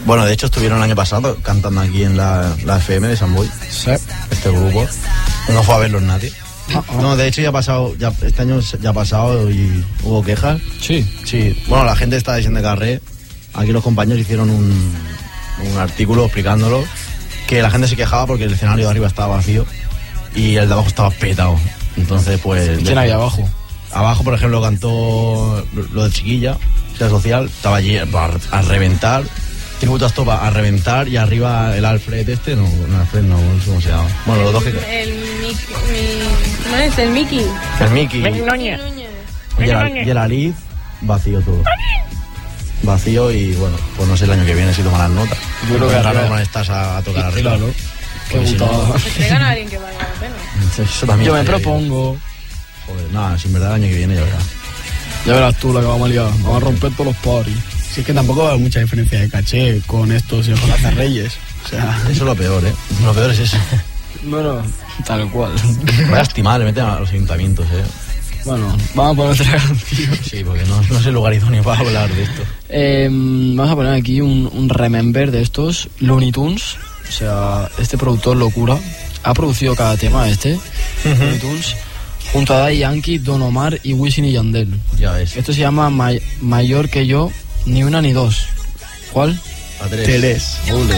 Bueno, de hecho estuvieron el año pasado cantando aquí en la FM de San Boi. Sí. Este grupo. No fue a verlos nadie. No, de hecho ya ha pasado, este año ya ha pasado y hubo quejas. Sí. Sí. Bueno, la gente está diciendo de carré. Aquí los compañeros hicieron un artículo explicándolo. Que la gente se quejaba porque el escenario de arriba estaba vacío y el de abajo estaba petado. Entonces, pues... ¿Quién hay abajo? Abajo, por ejemplo, cantó lo de Chiquilla, Ciudad Social, estaba allí a reventar. Tributo a Estopa a reventar y arriba el Alfred no sé cómo se llama. Bueno, los dos que... ¿Cómo es? El Mickey. El Mickey. Núñez. Y el Aliz, vacío todo. Vacío y bueno, pues no sé el año que viene si toman las notas. Yo creo que ahora estás a tocar arriba. Claro. Qué Porque si putada. no- Que traigan a alguien que valga la pena. Eso también Yo me estaría bien. propongo. Joder, nada, si en verdad el año que viene ya verás. Ya verás tú la que vamos a liar. Vamos a romper todos los parties. Sí, es que tampoco hay mucha diferencia de caché con estos y con las Reyes. O sea, Eso es lo peor, ¿eh? Lo peor es eso. Bueno, tal cual. Vaya estimada le meten a los ayuntamientos, ¿eh? Bueno, vamos a poner otra canción. Sí, porque no es el lugar idóneo para hablar de esto. Vamos a poner aquí un remember de estos Looney Tunes. O sea, este productor locura ha producido cada tema Looney Tunes, junto a Daddy Yankee, Don Omar y Wisin y Yandel. Ya ves. Esto se llama Mayor que yo, ni una ni dos. ¿Cuál? A tres. Teles. Ole.